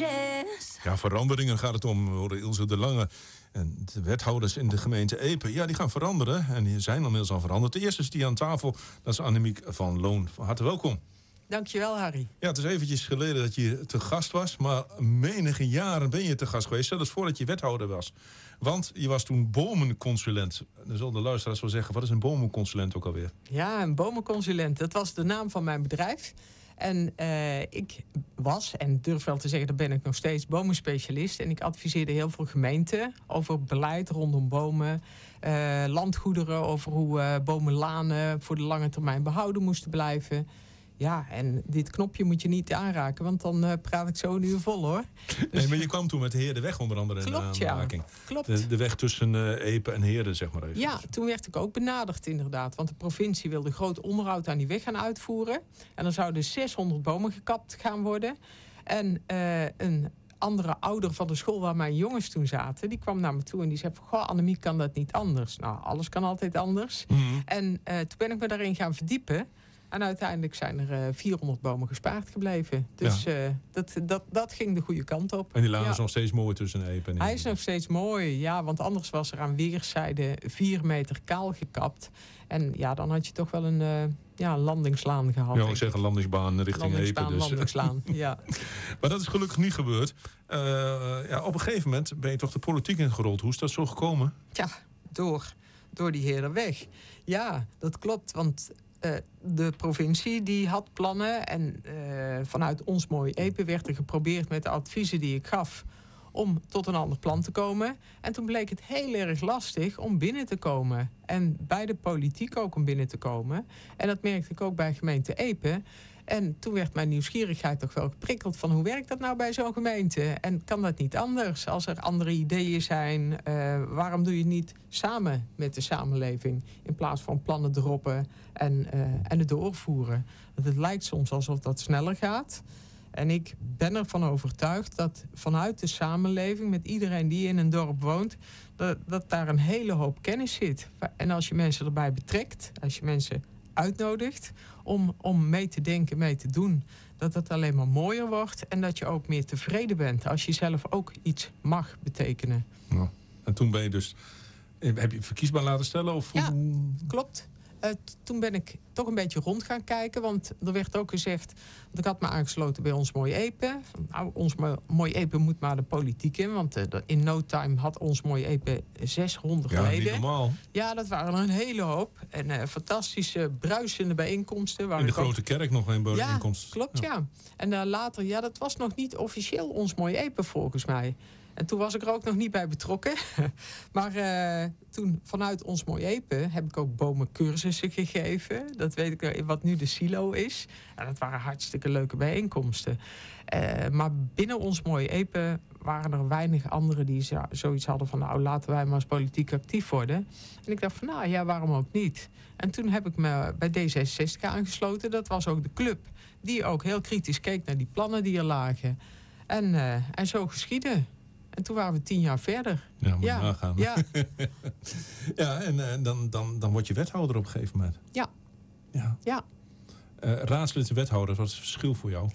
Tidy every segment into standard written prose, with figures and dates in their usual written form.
changes. Ja, veranderingen gaat het om. We horen Ilse de Lange. En de wethouders in de gemeente Epe, ja, die gaan veranderen. En die zijn inmiddels al veranderd. De eerste is die aan tafel, dat is Annemiek van Loon. Van harte welkom. Dankjewel, Harry. Ja, het is eventjes geleden dat je te gast was. Maar menige jaren ben je te gast geweest. Zelfs voordat je wethouder was. Want je was toen bomenconsulent. Dan zullen de luisteraars wel zeggen, wat is een bomenconsulent ook alweer? Ja, een bomenconsulent. Dat was de naam van mijn bedrijf. En ik was, en durf wel te zeggen, dat ben ik nog steeds, bomenspecialist. En ik adviseerde heel veel gemeenten over beleid rondom bomen. Landgoederen, over hoe bomenlanen voor de lange termijn behouden moesten blijven. Ja, en dit knopje moet je niet aanraken, want dan praat ik zo een uur vol, hoor. Dus... Nee, maar je kwam toen met Heerdenweg onder andere in aanraking. Ja, klopt. De weg tussen Epe en Heerden, zeg maar even. Ja, toen werd ik ook benaderd inderdaad. Want de provincie wilde groot onderhoud aan die weg gaan uitvoeren. En er zouden 600 bomen gekapt gaan worden. En een andere ouder van de school waar mijn jongens toen zaten, die kwam naar me toe en die zei: goh, Annemiek, kan dat niet anders? Nou, alles kan altijd anders. Mm-hmm. En toen ben ik me daarin gaan verdiepen. En uiteindelijk zijn er 400 bomen gespaard gebleven. Dus ja. Dat ging de goede kant op. En die laan is nog steeds mooi tussen Epe en Hij is nog steeds mooi, ja. Want anders was er aan weerszijden 4 meter kaal gekapt. En ja, dan had je toch wel een landingslaan gehad. Ja, ik zeg een landingsbaan richting Epe. Dus. Landingslaan, ja. Maar dat is gelukkig niet gebeurd. Op een gegeven moment ben je toch de politiek ingerold. Hoe is dat zo gekomen? Ja, door die Heerdenweg. Ja, dat klopt, want... de provincie die had plannen en vanuit ons mooie Epe werd er geprobeerd met de adviezen die ik gaf om tot een ander plan te komen. En toen bleek het heel erg lastig om binnen te komen. En bij de politiek ook om binnen te komen. En dat merkte ik ook bij gemeente Epe. En toen werd mijn nieuwsgierigheid toch wel geprikkeld van hoe werkt dat nou bij zo'n gemeente? En kan dat niet anders? Als er andere ideeën zijn, waarom doe je het niet samen met de samenleving? In plaats van plannen droppen en het doorvoeren. Want het lijkt soms alsof dat sneller gaat. En ik ben ervan overtuigd dat vanuit de samenleving, met iedereen die in een dorp woont, dat daar een hele hoop kennis zit. En als je mensen erbij betrekt, als je mensen uitnodigt om mee te denken, mee te doen, dat het alleen maar mooier wordt en dat je ook meer tevreden bent als je zelf ook iets mag betekenen. Ja. En toen ben je dus, heb je verkiesbaar laten stellen? Of ja, klopt. Toen ben ik toch een beetje rond gaan kijken. Want er werd ook gezegd, want ik had me aangesloten bij Ons Mooi Epe. Nou, Ons Mooi Epe moet maar de politiek in. Want in no time had Ons Mooi Epe 600 leden. Ja, niet normaal. Ja, dat waren er een hele hoop. En fantastische, bruisende bijeenkomsten. In de grote kerk nog een bijeenkomst. Ja, klopt, ja. En later, dat was nog niet officieel Ons Mooi Epe volgens mij. En toen was ik er ook nog niet bij betrokken. Maar toen vanuit Ons Mooi Epe heb ik ook bomencursussen gegeven. Dat weet ik wat nu de silo is. En dat waren hartstikke leuke bijeenkomsten. Maar binnen Ons Mooi Epe waren er weinig anderen die zoiets hadden van, nou, laten wij maar eens politiek actief worden. En ik dacht van, nou ja, waarom ook niet? En toen heb ik me bij D66 aangesloten. Dat was ook de club die ook heel kritisch keek naar die plannen die er lagen. En zo geschiedde. En toen waren we 10 jaar verder. Ja, moet nagaan. Ja. Ja, en dan word je wethouder op een gegeven moment. Ja. Raadslid en wethouder, wat is het verschil voor jou?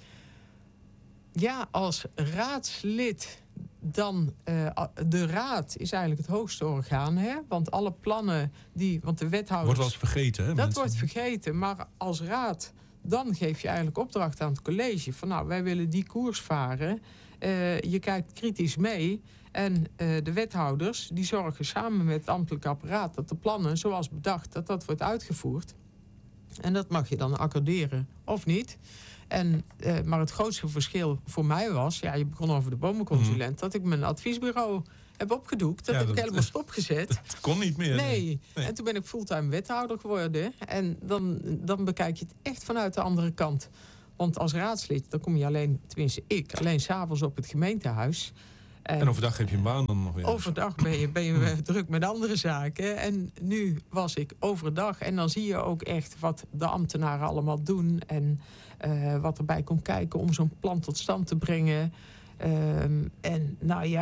Ja, als raadslid, dan de raad is eigenlijk het hoogste orgaan. Hè? Want alle plannen want de wethouders... Wordt wel eens vergeten, hè? Dat wordt vergeten, maar als raad, dan geef je eigenlijk opdracht aan het college. Van nou, wij willen die koers varen. Je kijkt kritisch mee. En de wethouders, die zorgen samen met het ambtelijk apparaat dat de plannen, zoals bedacht, dat wordt uitgevoerd. En dat mag je dan accorderen, of niet. Maar het grootste verschil voor mij was, je begon over de bomenconsulent, dat ik mijn adviesbureau heb opgedoekt. Dat heb ik helemaal stopgezet. Dat kon niet meer. Nee. En toen ben ik fulltime wethouder geworden. En dan bekijk je het echt vanuit de andere kant. Want als raadslid, dan kom je alleen 's avonds op het gemeentehuis. En overdag heb je een baan dan nog weer? Overdag ben je druk met andere zaken. En nu was ik overdag. En dan zie je ook echt wat de ambtenaren allemaal doen. En wat erbij komt kijken om zo'n plan tot stand te brengen.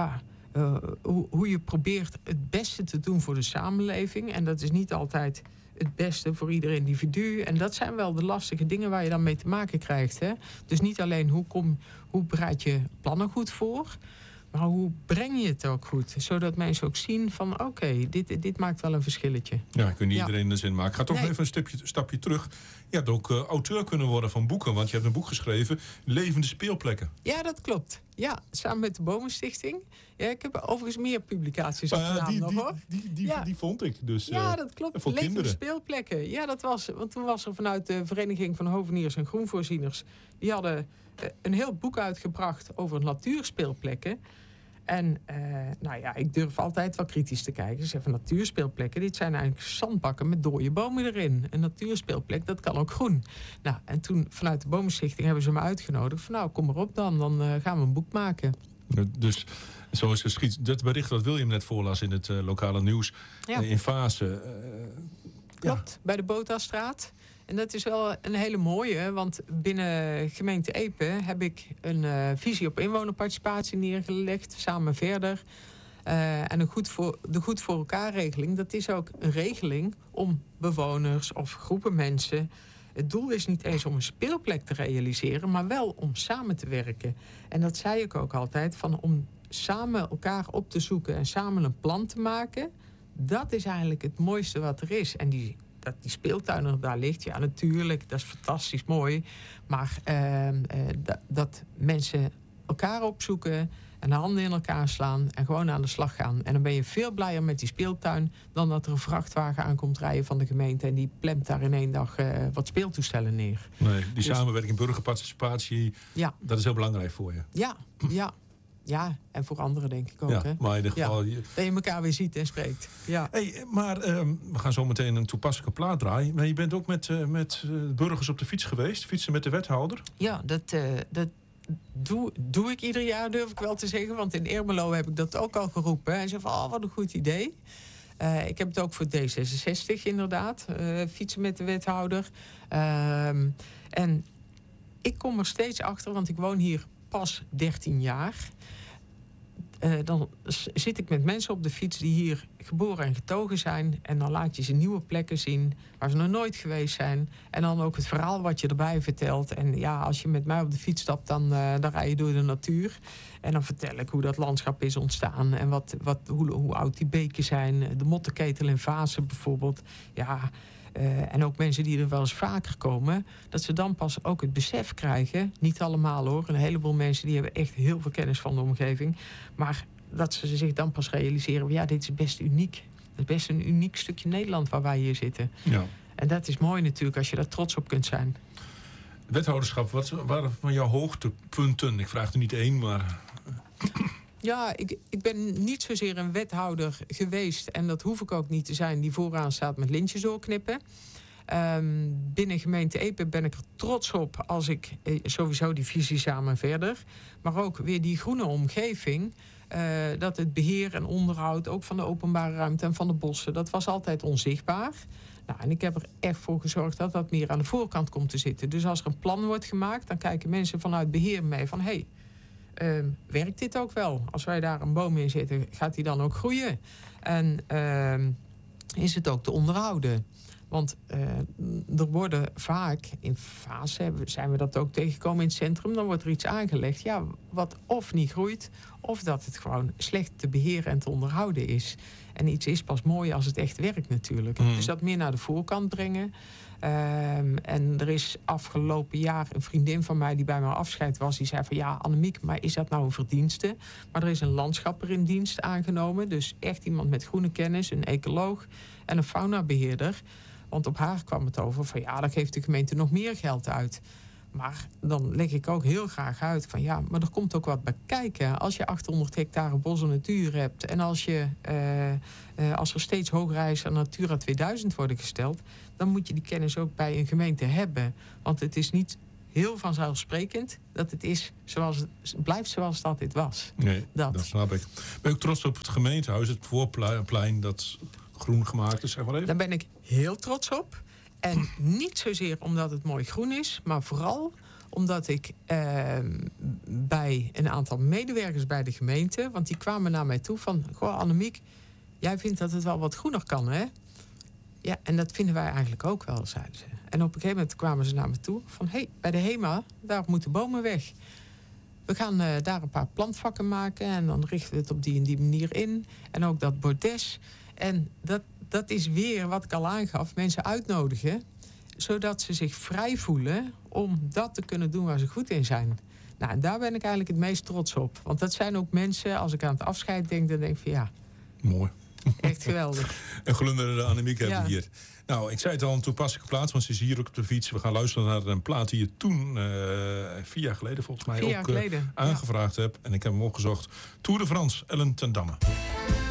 Hoe je probeert het beste te doen voor de samenleving. En dat is niet altijd het beste voor ieder individu? En dat zijn wel de lastige dingen waar je dan mee te maken krijgt. Hè? Dus niet alleen hoe bereid je plannen goed voor, maar hoe breng je het ook goed? Zodat mensen ook zien van oké, dit maakt wel een verschilletje. Ja, kun je niet iedereen de zin maken. Ik ga toch Nee. even een stapje terug. Je hebt ook auteur kunnen worden van boeken. Want je hebt een boek geschreven, Levende Speelplekken. Ja, dat klopt. Ja, samen met de Bomenstichting. Ja, ik heb overigens meer publicaties op de naam nog, hoor. Die vond ik. Dus, Ja, dat klopt. voor Levende kinderen. speelplekken. Ja, dat was. Want toen was er vanuit de Vereniging van Hoveniers en Groenvoorzieners. Die hadden een heel boek uitgebracht over natuurspeelplekken. En nou ja, ik durf altijd wel kritisch te kijken. Ze zeggen natuurspeelplekken, dit zijn eigenlijk zandbakken met dode bomen erin. Een natuurspeelplek, dat kan ook groen. Nou, en toen vanuit de Bomenstichting hebben ze me uitgenodigd. Van nou, kom maar op dan gaan we een boek maken. Dus zo is geschied. Dat bericht wat William net voorlas in het lokale nieuws. Ja. In Fase. Klopt, bij de Botastraat. En dat is wel een hele mooie, want binnen gemeente Epe heb ik een visie op inwonerparticipatie neergelegd, samen verder. En de goed voor elkaar regeling, dat is ook een regeling om bewoners of groepen mensen. Het doel is niet eens om een speelplek te realiseren, maar wel om samen te werken. En dat zei ik ook altijd, van om samen elkaar op te zoeken en samen een plan te maken. Dat is eigenlijk het mooiste wat er is. En dat die speeltuin er daar ligt, ja natuurlijk, dat is fantastisch mooi. Maar dat mensen elkaar opzoeken en de handen in elkaar slaan en gewoon aan de slag gaan. En dan ben je veel blijer met die speeltuin dan dat er een vrachtwagen aankomt rijden van de gemeente en die plemt daar in één dag wat speeltoestellen neer. Nee, die samenwerking, burgerparticipatie, Ja. Dat is heel belangrijk voor je. Ja, en voor anderen denk ik ook. Ja, Hè? maar in ieder geval... Dat je elkaar weer ziet en spreekt. Ja. Hey, maar we gaan zo meteen een toepasselijke plaat draaien. Maar je bent ook met burgers op de fiets geweest. Fietsen met de wethouder. Ja, dat doe ik ieder jaar, durf ik wel te zeggen. Want in Ermelo heb ik dat ook al geroepen. En ze van, wat een goed idee. Ik heb het ook voor D66 inderdaad. Fietsen met de wethouder. En ik kom er steeds achter, want ik woon hier pas 13 jaar. Dan zit ik met mensen op de fiets die hier geboren en getogen zijn. En dan laat je ze nieuwe plekken zien waar ze nog nooit geweest zijn. En dan ook het verhaal wat je erbij vertelt. En ja, als je met mij op de fiets stapt, dan rij je door de natuur. En dan vertel ik hoe dat landschap is ontstaan. En hoe oud die beken zijn. De mottenketel in Vaassen bijvoorbeeld. Ja... en ook mensen die er wel eens vaker komen, dat ze dan pas ook het besef krijgen. Niet allemaal hoor. Een heleboel mensen die hebben echt heel veel kennis van de omgeving. Maar dat ze zich dan pas realiseren, ja, dit is best uniek. Het is best een uniek stukje Nederland waar wij hier zitten. Ja. En dat is mooi natuurlijk als je daar trots op kunt zijn. Wethouderschap, wat waren van jouw hoogtepunten? Ik vraag er niet één, maar... Ja, ik ben niet zozeer een wethouder geweest, en dat hoef ik ook niet te zijn, die vooraan staat met lintjes doorknippen. Binnen gemeente Epe ben ik er trots op als ik sowieso die visie samen verder, maar ook weer die groene omgeving, dat het beheer en onderhoud ook van de openbare ruimte en van de bossen, dat was altijd onzichtbaar. Nou, en ik heb er echt voor gezorgd dat dat meer aan de voorkant komt te zitten. Dus als er een plan wordt gemaakt, dan kijken mensen vanuit beheer mee van hey, werkt dit ook wel? Als wij daar een boom in zetten, gaat die dan ook groeien? En is het ook te onderhouden? Want er worden vaak, in Fase zijn we dat ook tegengekomen in het centrum, dan wordt er iets aangelegd, ja, wat of niet groeit, of dat het gewoon slecht te beheren en te onderhouden is. En iets is pas mooi als het echt werkt natuurlijk. Dus dat meer naar de voorkant brengen. En er is afgelopen jaar een vriendin van mij die bij mijn afscheid was, die zei van ja, Annemiek, maar is dat nou een verdienste? Maar er is een landschapper in dienst aangenomen. Dus echt iemand met groene kennis, een ecoloog en een faunabeheerder. Want op haar kwam het over van ja, daar geeft de gemeente nog meer geld uit. Maar dan leg ik ook heel graag uit van ja, maar er komt ook wat bij kijken. Als je 800 hectare bos en natuur hebt en als er steeds hogere eisen aan Natura 2000 worden gesteld, dan moet je die kennis ook bij een gemeente hebben. Want het is niet heel vanzelfsprekend dat het is blijft zoals dat dit was. Nee, dat snap ik. Ben je ook trots op het gemeentehuis, het voorplein dat groen gemaakt is, zeg maar even? Daar ben ik heel trots op. En niet zozeer omdat het mooi groen is, maar vooral omdat ik bij een aantal medewerkers bij de gemeente, want die kwamen naar mij toe van, goh Annemiek, jij vindt dat het wel wat groener kan, hè? Ja, en dat vinden wij eigenlijk ook wel, zeiden ze. En op een gegeven moment kwamen ze naar me toe van... bij de HEMA, daar moeten bomen weg. We gaan daar een paar plantvakken maken... en dan richten we het op die en die manier in. En ook dat bordes. En dat is weer wat ik al aangaf, mensen uitnodigen... zodat ze zich vrij voelen om dat te kunnen doen waar ze goed in zijn. Nou, en daar ben ik eigenlijk het meest trots op. Want dat zijn ook mensen, als ik aan het afscheid denk... dan denk ik van ja... Mooi. Echt geweldig. Een glunderende Annemiek hebben we Ja. hier. Nou, ik zei het al, een toepasselijke plaats, want ze is hier ook op de fiets. We gaan luisteren naar een plaat die je toen, 4 jaar geleden volgens mij, 4 jaar ook geleden, aangevraagd hebt. En ik heb hem opgezocht. Tour de France, Ellen ten Damme.